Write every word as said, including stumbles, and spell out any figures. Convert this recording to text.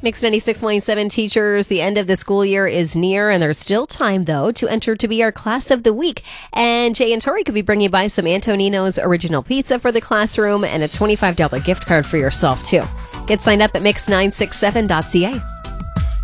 Mix ninety-six point seven teachers, the end of the school year is near, and there's still time, though, to enter to be our class of the week. And Jay and Tori could be bringing by some Antonino's original pizza for the classroom and a twenty-five dollars gift card for yourself, too. Get signed up at mix nine six seven dot c a.